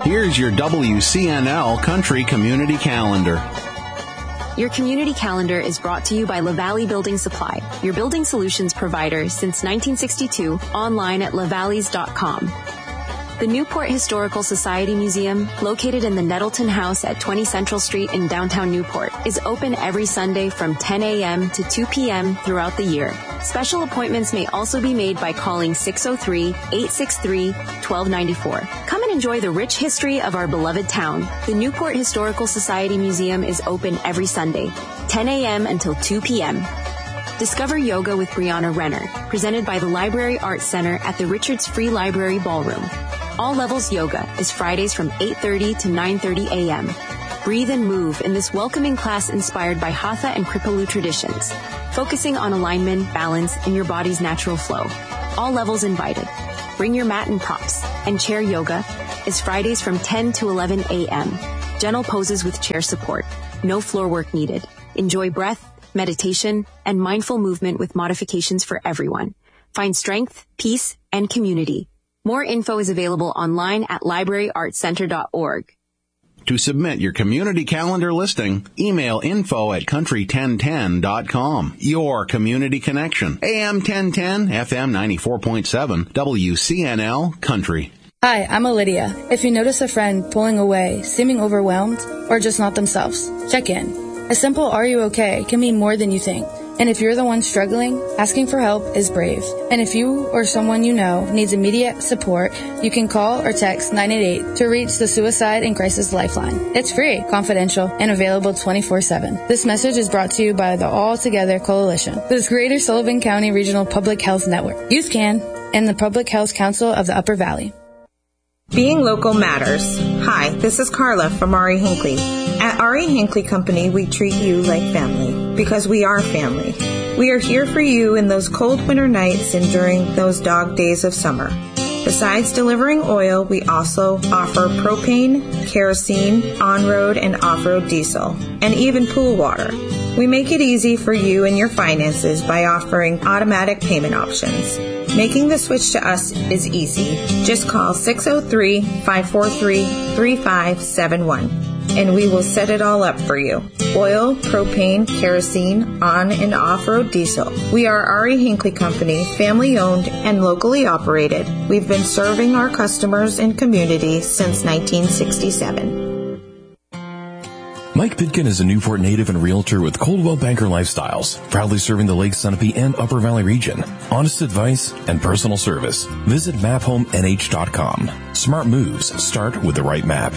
Here's your WCNL Country Community Calendar. Your community calendar is brought to you by LaValley Building Supply, your building solutions provider since 1962, online at lavalleys.com. The Newport Historical Society Museum, located in the Nettleton House at 20 Central Street in downtown Newport, is open every Sunday from 10 a.m. to 2 p.m. throughout the year. Special appointments may also be made by calling 603-863-1294. Come and enjoy the rich history of our beloved town. The Newport Historical Society Museum is open every Sunday, 10 a.m. until 2 p.m. Discover Yoga with Brianna Renner, presented by the Library Arts Center at the Richards Free Library Ballroom. All Levels Yoga is Fridays from 8:30 to 9:30 a.m. Breathe and move in this welcoming class inspired by Hatha and Kripalu traditions, focusing on alignment, balance, and your body's natural flow. All levels invited. Bring your mat and props. And Chair Yoga is Fridays from 10 to 11 a.m. Gentle poses with chair support. No floor work needed. Enjoy breath, meditation, and mindful movement with modifications for everyone. Find strength, peace, and community. More info is available online at libraryartscenter.org. To submit your community calendar listing, email info@country1010.com. Your community connection. AM 1010, FM 94.7, WCNL Country. Hi, I'm Lydia. If you notice a friend pulling away, seeming overwhelmed, or just not themselves, check in. A simple "Are you okay?" can mean more than you think. And if you're the one struggling, asking for help is brave. And if you or someone you know needs immediate support, you can call or text 988 to reach the Suicide and Crisis Lifeline. It's free, confidential, and available 24/7. This message is brought to you by the All Together Coalition, the Greater Sullivan County Regional Public Health Network, Youth Can, and the Public Health Council of the Upper Valley. Being local matters. Hi, this is Carla from Ari Hinckley. At Ari Hinckley Company, we treat you like family because we are family. We are here for you in those cold winter nights and during those dog days of summer. Besides delivering oil, we also offer propane, kerosene, on-road and off-road diesel, and even pool water. We make it easy for you and your finances by offering automatic payment options. Making the switch to us is easy. Just call 603-543-3571 and we will set it all up for you. Oil, propane, kerosene, on and off-road diesel. We are Ari Hinckley Company, family-owned and locally operated. We've been serving our customers and community since 1967. Mike Pitkin is a Newport native and realtor with Coldwell Banker Lifestyles, proudly serving the Lake Sunapee and Upper Valley region. Honest advice and personal service. Visit maphomeh.com. Smart moves start with the right map.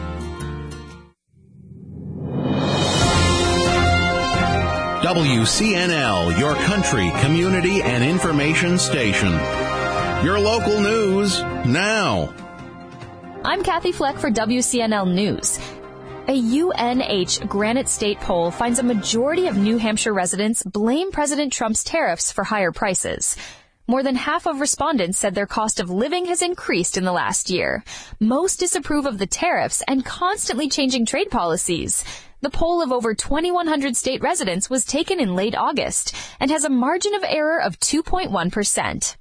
WCNL, your country, community, and information station. Your local news now. I'm Kathy Fleck for WCNL News. A UNH Granite State poll finds a majority of New Hampshire residents blame President Trump's tariffs for higher prices. More than half of respondents said their cost of living has increased in the last year. Most disapprove of the tariffs and constantly changing trade policies. The poll of over 2,100 state residents was taken in late August and has a margin of error of 2.1%.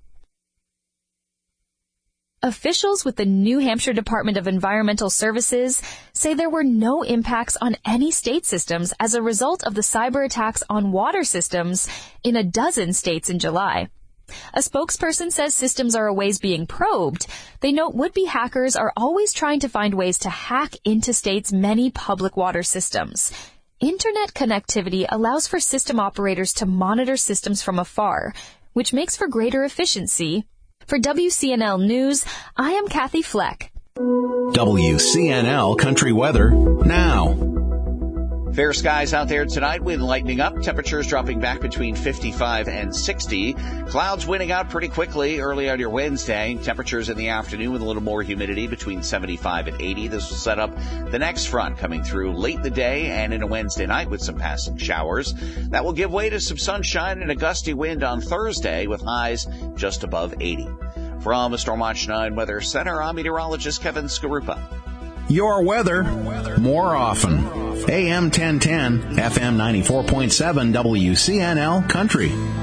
Officials with the New Hampshire Department of Environmental Services say there were no impacts on any state systems as a result of the cyber attacks on water systems in a dozen states in July. A spokesperson says systems are always being probed. They note would-be hackers are always trying to find ways to hack into states' many public water systems. Internet connectivity allows for system operators to monitor systems from afar, which makes for greater efficiency. For WCNL News, I am Kathy Fleck. WCNL Country Weather now. Fair skies out there tonight, wind lightening up, temperatures dropping back between 55 and 60. Clouds winning out pretty quickly early on your Wednesday. Temperatures in the afternoon with a little more humidity between 75 and 80. This will set up the next front coming through late in the day and into Wednesday night with some passing showers. That will give way to some sunshine and a gusty wind on Thursday with highs just above 80. From the Storm Watch 9 Weather Center, I'm meteorologist Kevin Skarupa. Your weather, more often. AM 1010, FM 94.7, WCNL Country.